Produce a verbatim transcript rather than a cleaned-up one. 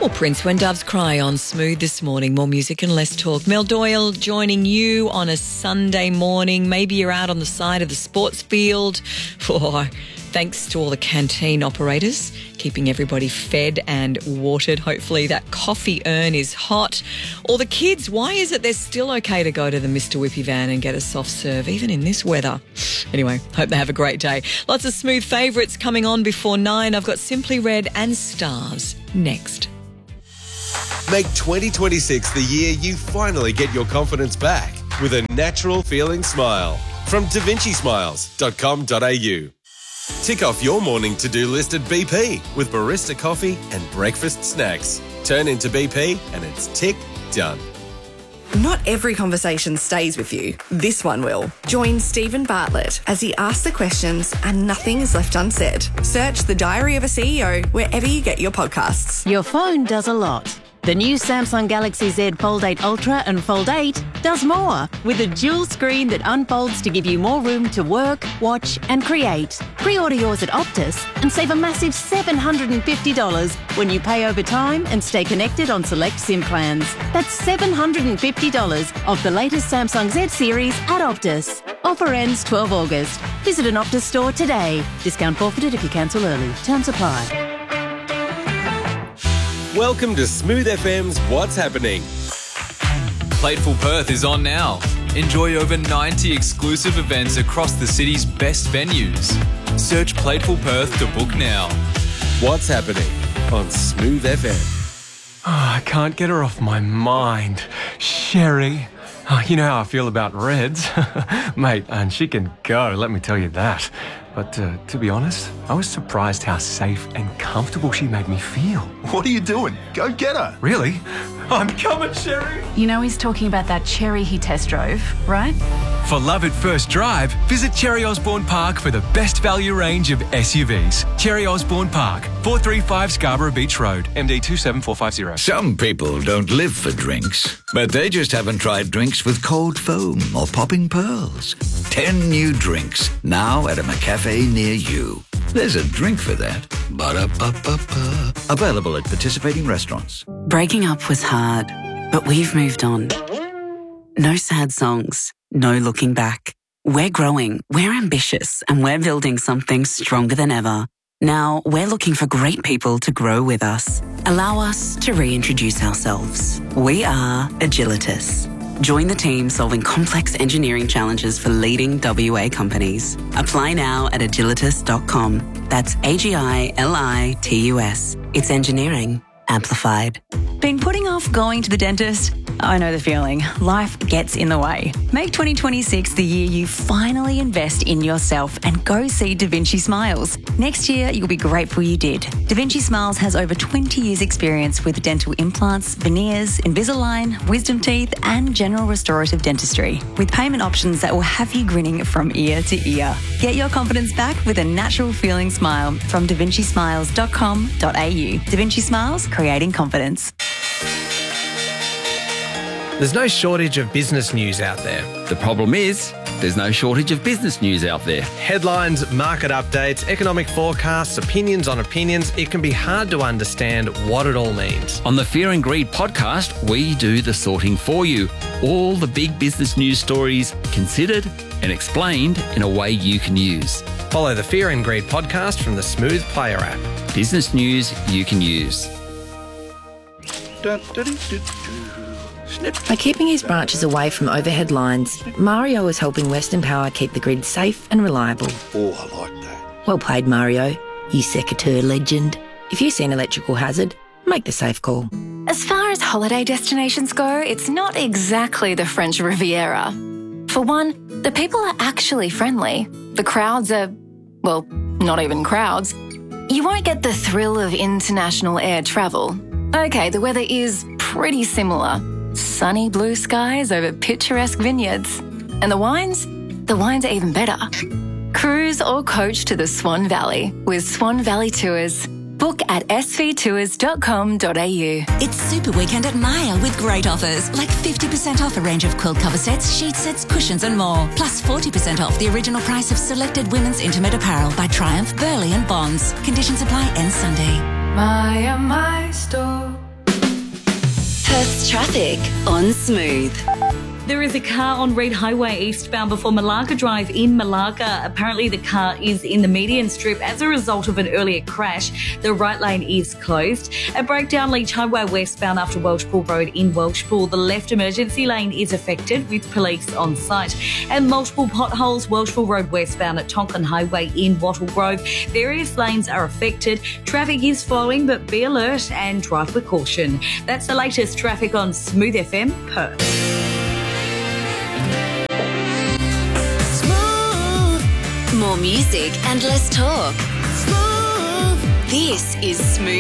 More Prince, When Doves Cry on Smooth this morning. More music and less talk. Mel Doyle joining you on a Sunday morning. Maybe you're out on the side of the sports field. Oh, thanks to all the canteen operators, keeping everybody fed and watered. Hopefully that coffee urn is hot. Or the kids, why is it they're still okay to go to the Mister Whippy van and get a soft serve, even in this weather? Anyway, hope they have a great day. Lots of smooth favourites coming on before nine. I've got Simply Red and Stars next. Make twenty twenty-six the year you finally get your confidence back with a natural feeling smile from da vinci smiles dot com dot a u. Tick off your morning to-do list at B P with barista coffee and breakfast snacks. Turn into B P and it's tick done. Not every conversation stays with you. This one will. Join Stephen Bartlett as he asks the questions and nothing is left unsaid. Search The Diary of a C E O wherever you get your podcasts. Your phone does a lot. The new Samsung Galaxy Z Fold eight Ultra and Fold eight does more with a dual screen that unfolds to give you more room to work, watch and create. Pre-order yours at Optus and save a massive seven hundred fifty dollars when you pay over time and stay connected on select SIM plans. That's seven hundred fifty dollars off the latest Samsung Z series at Optus. Offer ends twelve August. Visit an Optus store today. Discount forfeited if you cancel early. Terms apply. Welcome to Smooth F M's What's Happening. Plateful Perth is on now. Enjoy over ninety exclusive events across the city's best venues. Search Plateful Perth to book now. What's Happening on Smooth F M. Oh, I can't get her off my mind. Sherry. Oh, you know how I feel about Reds. Mate, and she can go, let me tell you that. But uh, to be honest, I was surprised how safe and comfortable she made me feel. What are you doing? Go get her. Really? I'm coming, Sherry. You know he's talking about that Cherry he test drove, right? For love at first drive, visit Cherry Osborne Park for the best value range of S U Vs. Cherry Osborne Park, four thirty-five Scarborough Beach Road, M D two seven four five zero. Some people don't live for drinks, but they just haven't tried drinks with cold foam or popping pearls. Ten new drinks, now at a McCafe near you. There's a drink for that. Ba-da-ba-ba-ba. Available at participating restaurants. Breaking up was hard, but we've moved on. No sad songs, no looking back. We're growing, we're ambitious, and we're building something stronger than ever. Now, we're looking for great people to grow with us. Allow us to reintroduce ourselves. We are Agilitas. Join the team solving complex engineering challenges for leading W A companies. Apply now at agilitas dot com. That's A G I L I T U S. It's engineering amplified. Been putting off going to the dentist? I know the feeling. Life gets in the way. Make twenty twenty-six the year you finally invest in yourself and go see Da Vinci Smiles. Next year, you'll be grateful you did. Da Vinci Smiles has over twenty years experience with dental implants, veneers, Invisalign, wisdom teeth and general restorative dentistry. With payment options that will have you grinning from ear to ear. Get your confidence back with a natural feeling smile from da vinci smiles dot com dot a u. Da Vinci Smiles, creating confidence. There's no shortage of business news out there. The problem is, there's no shortage of business news out there. Headlines, market updates, economic forecasts, opinions on opinions. It can be hard to understand what it all means. On the Fear and Greed podcast, we do the sorting for you. All the big business news stories considered and explained in a way you can use. Follow the Fear and Greed podcast from the Smooth Player app. Business news you can use. By keeping his branches away from overhead lines, Mario is helping Western Power keep the grid safe and reliable. Oh, I like that. Well played, Mario, you secateurs legend. If you see an electrical hazard, make the safe call. As far as holiday destinations go, it's not exactly the French Riviera. For one, the people are actually friendly. The crowds are, well, not even crowds. You won't get the thrill of international air travel. Okay, the weather is pretty similar. Sunny blue skies over picturesque vineyards. And the wines? The wines are even better. Cruise or coach to the Swan Valley with Swan Valley Tours. Book at s v tours dot com dot a u. It's Super Weekend at Maya with great offers, like fifty percent off a range of quilt cover sets, sheet sets, cushions and more. Plus forty percent off the original price of selected women's intimate apparel by Triumph, Burley and Bonds. Conditions apply, ends Sunday. Maya, my store. This traffic on Smooth. There is a car on Reed Highway eastbound before Malacca Drive in Malacca. Apparently the car is in the median strip as a result of an earlier crash. The right lane is closed. A breakdown Leach Highway westbound after Welshpool Road in Welshpool. The left emergency lane is affected with police on site. And multiple potholes Welshpool Road westbound at Tonkin Highway in Wattle Grove. Various lanes are affected. Traffic is flowing, but be alert and drive with caution. That's the latest traffic on Smooth F M Perth. More music and less talk. Smooth. This is Smooth.